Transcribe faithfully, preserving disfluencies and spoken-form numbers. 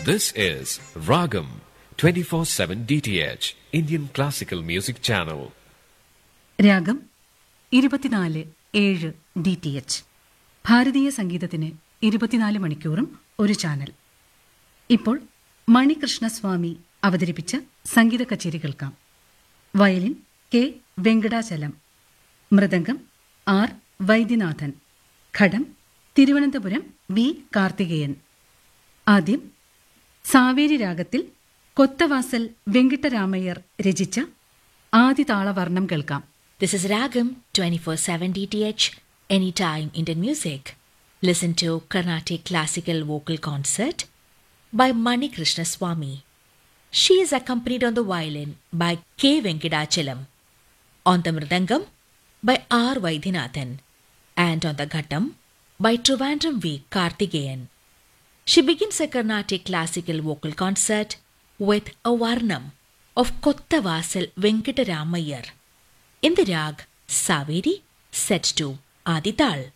This is Ragam twenty-four seven D T H, Indian Classical Music Channel. രാഗം ഇരുപത്തിനാല് ഏഴ് D T H. ഭാരതീയ സംഗീതത്തിന് ഇരുപത്തിനാല് മണിക്കൂറും ഒരു ചാനൽ. ഇപ്പോൾ മണികൃഷ്ണസ്വാമി അവതരിപ്പിച്ച സംഗീത കച്ചേരി കേൾക്കാം. Violin K Venkatachalam, mridangam R Vaidyanathan, ഘടം തിരുവനന്തപുരം വി കാർത്തികേയൻ. ആദ്യം സാവേരി രാഗത്തിൽ കൊത്തവാസൽ വെങ്കിട്ടരാമയ്യർ രചിച്ച ആദിതാളവർണ്ണം കേൾക്കാം. This is Ragam twenty-four seven D T H, Anytime Indian Music. Listen to Carnatic Classical Vocal Concert by Mani Krishna Swami. She is accompanied on the violin by K. Venkadachalam, on the mridangam by R. Vaidyanathan, and on the ghattam by Trivandrum V. Karthikeyan. She begins a Carnatic Classical Vocal Concert with a Varnam of Kottavasal Venkataramayar in the rag Saveri, set to Adital.